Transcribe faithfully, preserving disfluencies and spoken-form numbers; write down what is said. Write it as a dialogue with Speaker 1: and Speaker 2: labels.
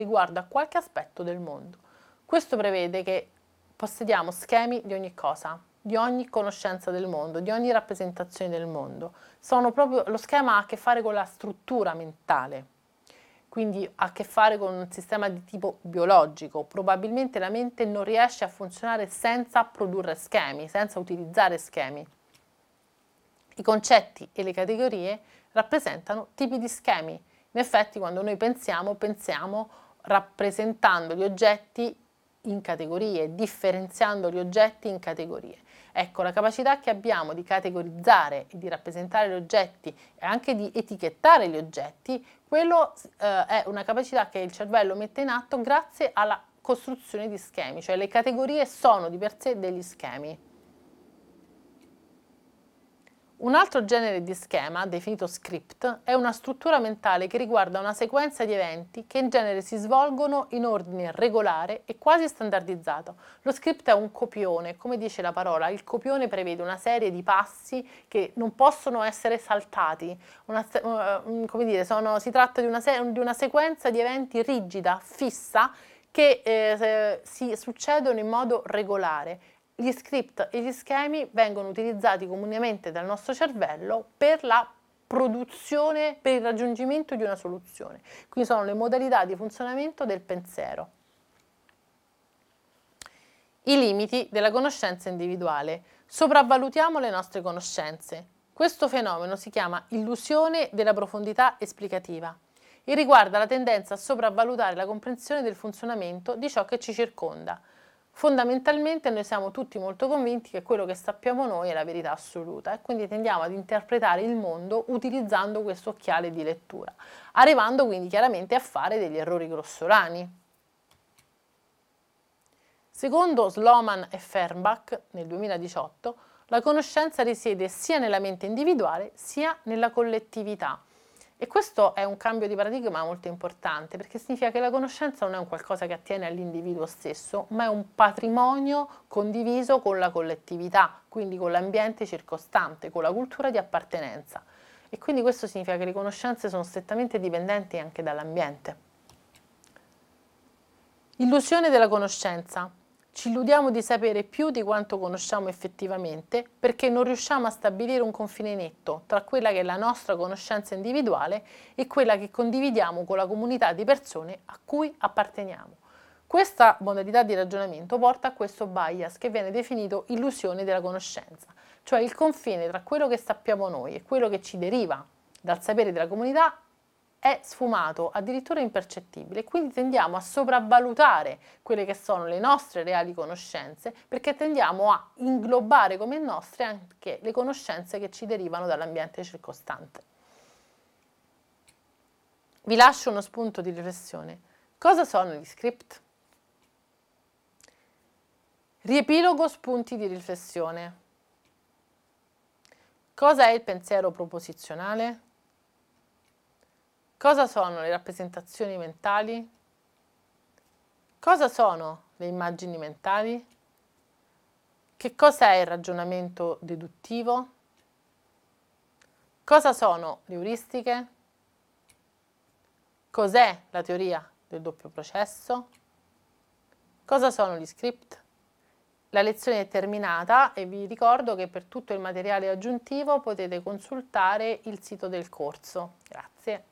Speaker 1: riguarda qualche aspetto del mondo. Questo prevede che possediamo schemi di ogni cosa, di ogni conoscenza del mondo, di ogni rappresentazione del mondo. Sono proprio, lo schema ha a che fare con la struttura mentale, quindi ha a che fare con un sistema di tipo biologico. Probabilmente la mente non riesce a funzionare senza produrre schemi, senza utilizzare schemi. I concetti e le categorie rappresentano tipi di schemi. In effetti, quando noi pensiamo, pensiamo rappresentando gli oggetti in categorie, differenziando gli oggetti in categorie. Ecco, la capacità che abbiamo di categorizzare e di rappresentare gli oggetti e anche di etichettare gli oggetti, quello eh, è una capacità che il cervello mette in atto grazie alla costruzione di schemi, cioè le categorie sono di per sé degli schemi. Un altro genere di schema, definito script, è una struttura mentale che riguarda una sequenza di eventi che in genere si svolgono in ordine regolare e quasi standardizzato. Lo script è un copione, come dice la parola, il copione prevede una serie di passi che non possono essere saltati. Una, uh, come dire, sono, si tratta di una, di una sequenza di eventi rigida, fissa, che eh, si succedono in modo regolare. Gli script e gli schemi vengono utilizzati comunemente dal nostro cervello per la produzione, per il raggiungimento di una soluzione. Quindi sono le modalità di funzionamento del pensiero. I limiti della conoscenza individuale. Sopravvalutiamo le nostre conoscenze. Questo fenomeno si chiama illusione della profondità esplicativa e riguarda la tendenza a sopravvalutare la comprensione del funzionamento di ciò che ci circonda. Fondamentalmente noi siamo tutti molto convinti che quello che sappiamo noi è la verità assoluta e quindi tendiamo ad interpretare il mondo utilizzando questo occhiale di lettura, arrivando quindi chiaramente a fare degli errori grossolani. Secondo Sloman e Fernbach nel duemiladiciotto, la conoscenza risiede sia nella mente individuale sia nella collettività. E questo è un cambio di paradigma molto importante, perché significa che la conoscenza non è un qualcosa che attiene all'individuo stesso, ma è un patrimonio condiviso con la collettività, quindi con l'ambiente circostante, con la cultura di appartenenza. E quindi questo significa che le conoscenze sono strettamente dipendenti anche dall'ambiente. Illusione della conoscenza. Ci illudiamo di sapere più di quanto conosciamo effettivamente perché non riusciamo a stabilire un confine netto tra quella che è la nostra conoscenza individuale e quella che condividiamo con la comunità di persone a cui apparteniamo. Questa modalità di ragionamento porta a questo bias che viene definito illusione della conoscenza, cioè il confine tra quello che sappiamo noi e quello che ci deriva dal sapere della comunità è sfumato, addirittura impercettibile, quindi tendiamo a sopravvalutare quelle che sono le nostre reali conoscenze perché tendiamo a inglobare come nostre anche le conoscenze che ci derivano dall'ambiente circostante. Vi lascio uno spunto di riflessione. Cosa sono gli script? Riepilogo spunti di riflessione. Cosa è il pensiero proposizionale? Cosa sono le rappresentazioni mentali? Cosa sono le immagini mentali? Che cos'è il ragionamento deduttivo? Cosa sono le euristiche? Cos'è la teoria del doppio processo? Cosa sono gli script? La lezione è terminata e vi ricordo che per tutto il materiale aggiuntivo potete consultare il sito del corso. Grazie.